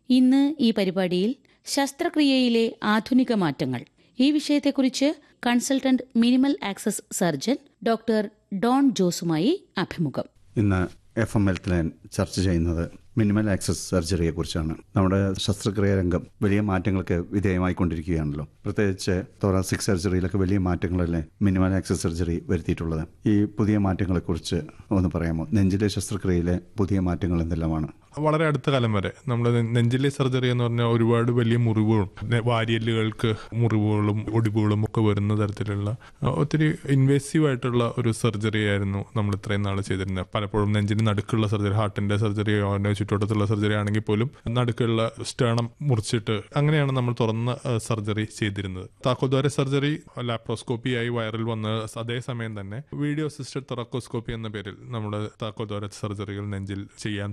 ഇന്ന് ഈ പരിപാടിയിൽ ശസ്ത്രക്രിയയിലെ ആധുനിക മാറ്റങ്ങൾ, ഈ വിഷയത്തെക്കുറിച്ച് consultant minimal access surgeon doctor Don ജോസുമായി അഭിമുഖം. ഇന്ന് FM ഹെൽത്ത് ലൈൻ ചർച്ച ചെയ്യുന്നത് മിനിമൽ ആക്സസ് സർജറിയെ കുറിച്ചാണ്. നമ്മുടെ ശസ്ത്രക്രിയ രംഗം വലിയ മാറ്റങ്ങൾക്ക് വിധേയമായിക്കൊണ്ടിരിക്കുകയാണല്ലോ. പ്രത്യേകിച്ച് thoracic സർജറിയിലൊക്കെ വലിയ മാറ്റങ്ങളല്ലേ മിനിമൽ ആക്സസ് സർജറി വരുത്തിയിട്ടുള്ളത്. ഈ പുതിയ മാറ്റങ്ങളെക്കുറിച്ച് ഒന്ന് പറയാമോ? നെഞ്ചിലെ ശസ്ത്രക്രിയയിലെ പുതിയ മാറ്റങ്ങൾ എന്തെല്ലാമാണ്? വളരെ അടുത്ത കാലം വരെ നമ്മൾ നെഞ്ചിലെ സർജറി എന്ന് പറഞ്ഞാൽ ഒരുപാട് വലിയ മുറിവുകളും വാരിയല്ലുകൾക്ക് മുറിവുകളും ഒടിവുകളും ഒക്കെ വരുന്ന തരത്തിലുള്ള ഒത്തിരി ഇൻവേസീവ് ആയിട്ടുള്ള ഒരു സർജറി ആയിരുന്നു നമ്മൾ ഇത്രയും നാൾ ചെയ്തിരുന്നത്. പലപ്പോഴും നെഞ്ചിന് നടുക്കുള്ള സർജറി, ഹാർട്ടിന്റെ സർജറിയോ ചുറ്റോട്ടത്തുള്ള സർജറി ആണെങ്കിൽ പോലും നടുക്കുള്ള സ്റ്റേണം മുറിച്ചിട്ട് അങ്ങനെയാണ് നമ്മൾ തുറന്ന സർജറി ചെയ്തിരുന്നത്. താക്കോൽദ്വാര സർജറി ലാപ്രോസ്കോപ്പിയായി വൈറൽ വന്ന അതേസമയം തന്നെ വീഡിയോ അസിസ്റ്റഡ് തൊറാക്കോസ്കോപ്പി എന്ന പേരിൽ നമ്മുടെ താക്കോൽദ്വാര സർജറികൾ നെഞ്ചിൽ ചെയ്യാൻ